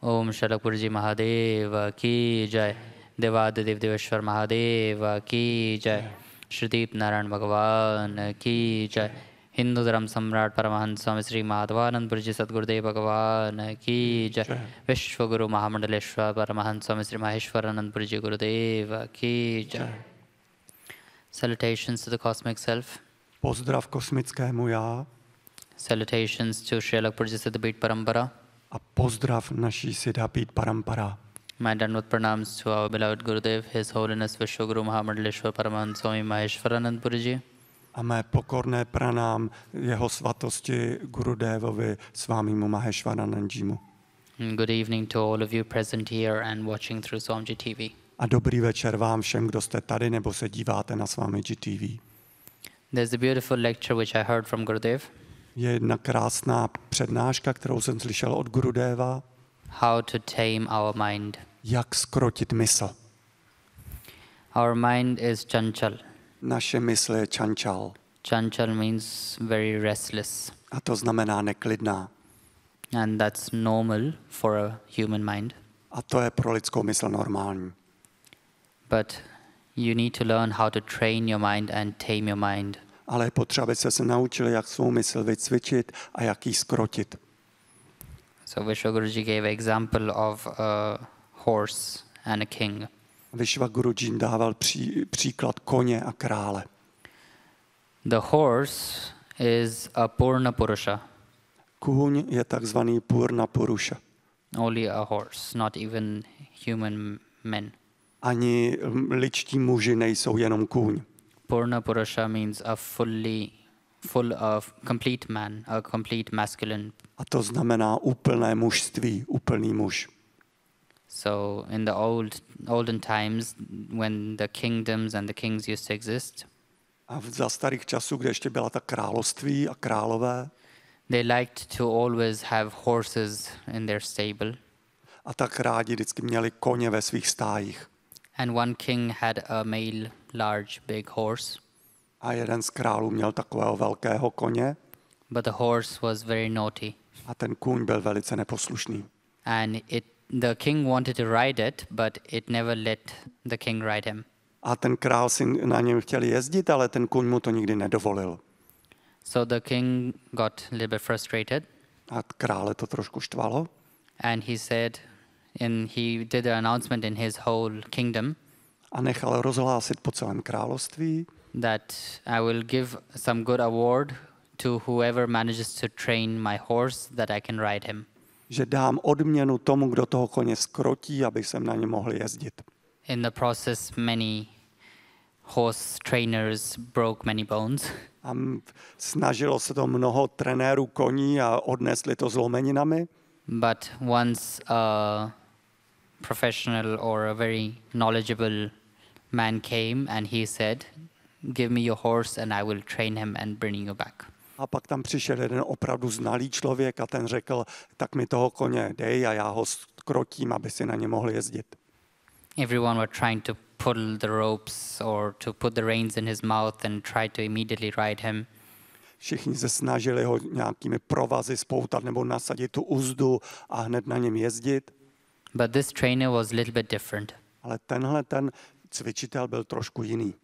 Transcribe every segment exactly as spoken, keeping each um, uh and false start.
ओम शरकपुरजी महादेव की जय। देवादिदेव देवेश्वर महादेव की जय। श्रीदीप नारायण भगवान की जय। हिंदू धर्म सम्राट परमहंस स्वामी श्री माधवानंदपुरजी सद्गुरुदेव भगवान की जय। विश्वगुरु महामंडलेश्वर परमहंस स्वामी श्री माहेश्वरानंदपुरजी गुरुदेव की जय। Salutations to the cosmic self. Pozdrav kosmickému já. Salutations to Srilakpurji Siddhabit Parampara. A pozdrav naší Siddhabit Parampara. My Dandavat pranams to our beloved Gurudev, His Holiness Vishwaguru Mahamandaleshwar Paramahansa Swami Maheshwaranandpurji. A mé pokorné pranám jeho svatosti Gurudevovi Svámimu Maheshwaranandjimu. Good evening to all of you present here and watching through Swamiji T V. A dobrý večer vám všem, kdo jste tady nebo se díváte na Swamiji T V. There's a beautiful lecture which I heard from Gurudev. Je jedna krásná přednáška, kterou jsem slyšel od Gurudeva. How to tame our mind. Jak zkrotit mysl. Our mind is chanchal. Naše mysl je chanchal. Chanchal means very restless. A to znamená neklidná. And that's normal for a human mind. A to je pro lidskou mysl normální. But you need to learn how to train your mind and tame your mind. Ale je potřeba, abyste se naučili, jak svou mysl vycvičit a jak ji zkrotit. So Vishwaguruji gave an example of a horse and a king. Vishwaguruji dával pří, příklad koně a krále. The horse is a Purna Purusha. Kůň je takzvaný Purna Purusha. Only a horse, not even human men. Ani lidští muži nejsou jenom kůň. Purna Purusha means a fully, full of complete man, a complete masculine. A to znamená úplné mužství, úplný muž. So in the old olden times, when the kingdoms and the kings used to exist, a za starých časů, kde ještě byla ta království a králové, they liked to always have horses in their stable. A tak rádi vždycky měli koně ve svých stájích. And one king had a male, large, big horse. A jeden z králů měl takového velkého koně. But the horse was very naughty. A ten kůň byl velice neposlušný. And it, the king wanted to ride it, but it never let the king ride him. A ten král si na něm chtěl jezdit, ale ten kůň mu to nikdy nedovolil. So the king got a little bit frustrated. A krále to trošku štvalo. And he said, and he did an announcement in his whole kingdom. A nechal rozhlásit po celém království, that I will give some good award to whoever manages to train my horse that I can ride him. Že dám odměnu tomu, kdo toho koně skrotí, aby jsem na něm mohl jezdit. In the process, many horse trainers broke many bones. A snažilo se to mnoho trenérů koní a odnesli to zlomeninami. But once a professional or a very knowledgeable man came and he said, give me your horse and I will train him and bring you back. A pak tam přišel jeden opravdu znalý člověk a ten řekl, tak mi toho koně dej a já ho skrotím, aby si na ně mohl jezdit. Everyone were trying to pull the ropes or to put the reins in his mouth and try to immediately ride him. Všichni se snažili ho nějakými provazy spoutat nebo nasadit tu uzdu a hned na něm jezdit. But this trainer was a little bit different. Ale tenhle ten cvičitel byl trošku jiný.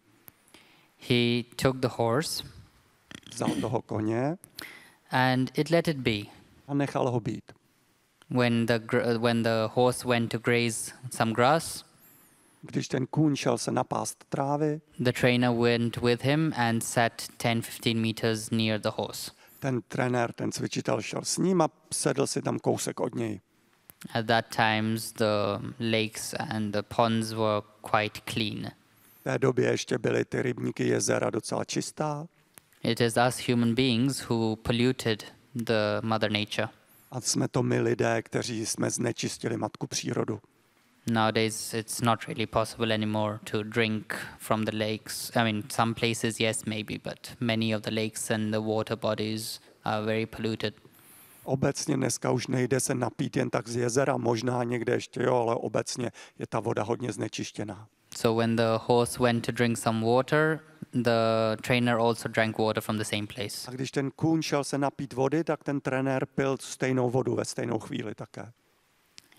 He took the horse. Vzal toho koně. And it let it be. A nechal ho být. When the when the horse went to graze some grass, když ten kůň šel se napást trávy, the trainer went with him and sat ten to fifteen meters near the horse. Ten trenér, ten cvičitel šel s ním a sedl si tam kousek od něj. At that times the lakes and the ponds were quite clean. V té době ještě byly ty rybníky, jezera docela čistá. It is us human beings who polluted the mother nature. A jsme to my lidé, kteří jsme znečistili matku přírodu. Nowadays it's not really possible anymore to drink from the lakes. I mean, some places yes maybe, but many of the lakes and the water bodies are very polluted. Obecně dneska už nejde se napít jen tak z jezera, možná někde ještě jo, ale obecně je ta voda hodně znečištěná. So when the horse went to drink some water, the trainer also drank water from the same place. A když ten kůň šel se napít vody, tak ten trenér pil stejnou vodu ve stejnou chvíli také.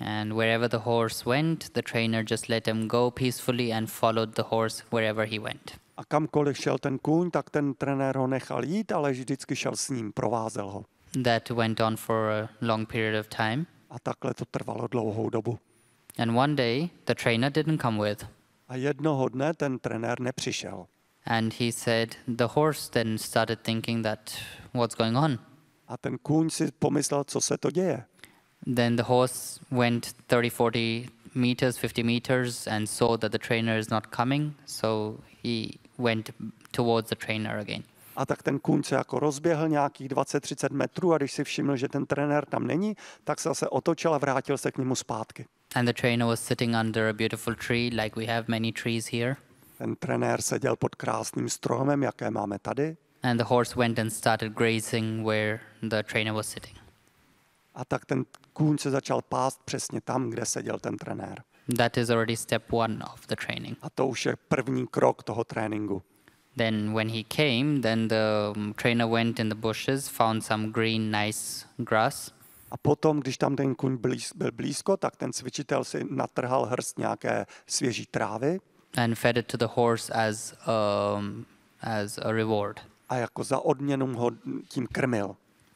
And wherever the horse went, the trainer just let him go peacefully and followed the horse wherever he went. A kamkoliv šel ten kůň, tak ten trenér ho nechal jít, ale vždycky šel s ním, provázel ho. That went on for a long period of time. A takhle to trvalo dlouhou dobu. And one day, the trainer didn't come with. A jednoho dne ten trenér nepřišel. And he said, the horse then started thinking that, what's going on? A ten kůň si pomyslel, co se to děje. Then the horse went thirty, forty meters, fifty meters and saw that the trainer is not coming. So he went towards the trainer again. A tak ten kůň se jako rozběhl nějakých dvacet třicet metrů a když si všiml, že ten trenér tam není, tak se zase otočil a vrátil se k němu zpátky. And the trainer was sitting under a beautiful tree, like we have many trees here. Ten trenér seděl pod krásným stromem, jaké máme tady. And the horse went and started grazing where the trainer was sitting. A tak ten kůň se začal pást přesně tam, kde seděl ten trenér. That is already step one of the training. A to už je první krok toho tréninku. Then when he came, then the um, trainer went in the bushes, found some green, nice grass. A potom, když tam ten kůň blíz, byl blízko, tak ten cvičitel si natrhal hrst nějaké svěží trávy. And fed it to the horse as, um, as a reward. A jako za odměnu ho tím krmil.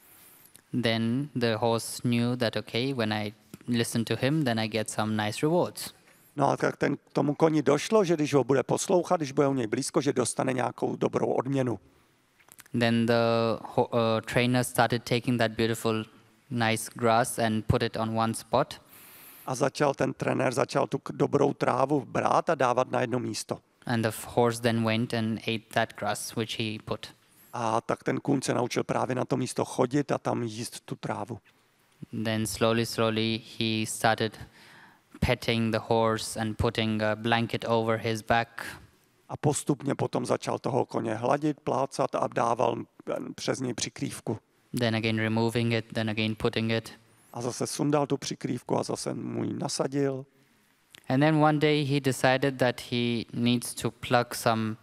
Then the horse knew that, okay, when I listen to him, then I get some nice rewards. No a tak ten, k tomu koni došlo, že když ho bude poslouchat, když bude u něj blízko, že dostane nějakou dobrou odměnu. Then the ho- uh, trainer started taking that beautiful, nice grass and put it on one spot. A začal ten trenér, začal tu dobrou trávu brát a dávat na jedno místo. And the horse then went and ate that grass which he put. A tak ten kůň se naučil právě na to místo chodit a tam jíst tu trávu. Then slowly, slowly he started petting the horse and putting a blanket over his back. A postupně potom začal toho koně hladit, plácat a dával přes něj přikrývku. Then again removing it, then again putting it. A zase sundal tu přikrývku a zase mu ji nasadil. And then one day he decided that he needs to pluck some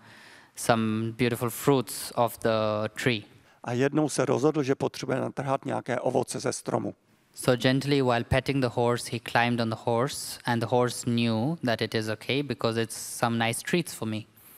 some beautiful fruits of the tree. A jednou se rozhodl, že potřebuje natrhat nějaké ovoce ze stromu. So gently, while petting the horse, he climbed on the horse, and the horse knew that it is okay because it's some nice treats for me.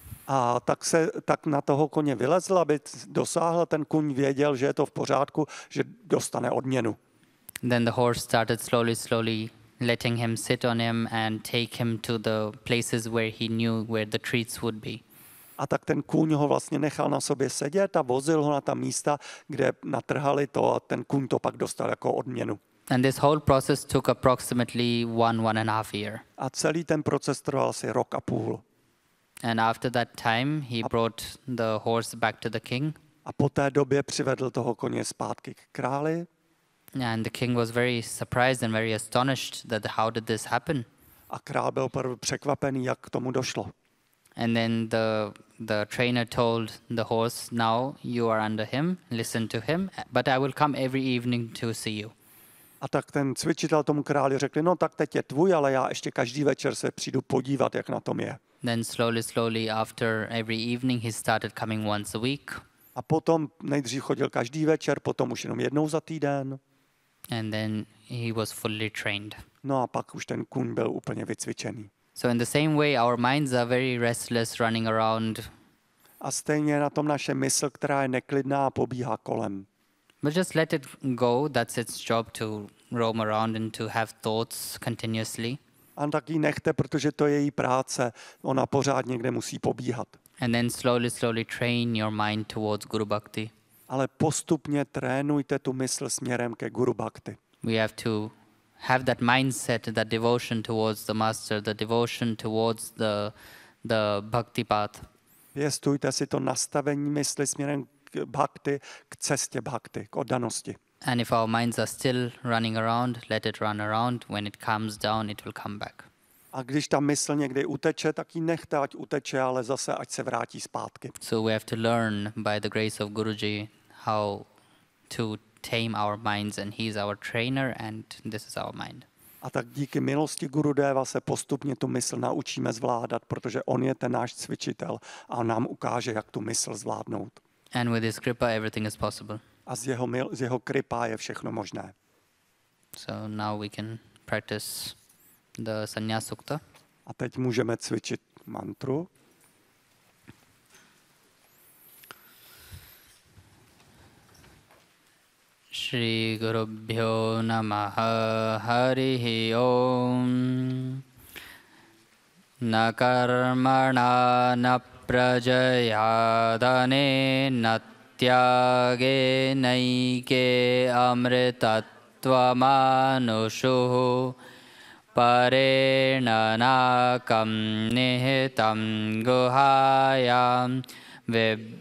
A tak se tak na toho koně vylezl, aby dosáhl, ten kůň věděl, že je to v pořádku, že dostane odměnu. Then the horse started slowly, slowly letting him sit on him and take him to the places where he knew where the treats would be. A tak ten kůň ho vlastně nechal na sobě sedět a vozil ho na ta místa, kde natrhali to a ten kůň to pak dostal jako odměnu. And this whole process took approximately one, one and a half year. A celý ten proces trval asi rok a půl. And after that time, he brought the horse back to the king. A po té době přivedl toho koně zpátky k králi. And the king was very surprised and very astonished that how did this happen? A král byl opravdu překvapený, jak k tomu došlo. And then the the trainer told the horse, now you are under him, listen to him, but I will come every evening to see you. A tak ten cvičitel tomu králi řekl, no tak teď je tvůj, ale já ještě každý večer se přijdu podívat, jak na tom je. Then slowly, slowly after every evening, he started coming once a week. A potom nejdřív chodil každý večer, potom už jenom jednou za týden. And then he was fully trained. No a pak už ten kůň byl úplně vycvičený. So in the same way, our minds are very restless, running around. A stejně na tom naše mysl, která je neklidná a pobíhá kolem. But just let it go. That's its job, to roam around and to have thoughts continuously. A tak ji nechte, protože to je její práce. Ona pořád někde musí pobíhat. And then slowly, slowly train your mind towards Guru Bhakti. Ale postupně trénujte tu mysl směrem ke Guru Bhakti. We have to have that mindset, that devotion towards the master, the devotion towards the, the bhakti path. Pěstujte si to nastavení mysli směrem k bhakti, k cestě bhakti, k oddanosti. And if our minds are still running around, let it run around. When it calms down, it will come back. A když ta mysl někdy uteče, tak ji nechte, ať uteče, ale zase ať se vrátí zpátky. So we have to learn by the grace of Guruji how to tame our minds, and he's our trainer and this is our mind. A tak díky milosti Gurudeva se postupně tu mysl naučíme zvládat, protože on je ten náš cvičitel a on nám ukáže, jak tu mysl zvládnout. And with his kripa, everything is possible. A z jeho, mil, z jeho kripa je všechno možné. So now we can practice the Sannyas Sukta. A teď můžeme cvičit mantru. Shri Gurubhyo Namaha Harihi Om. Na karmana na prajaya dane na tyage naike amritatvamanushuhu parena nakam nihitam guhayam vib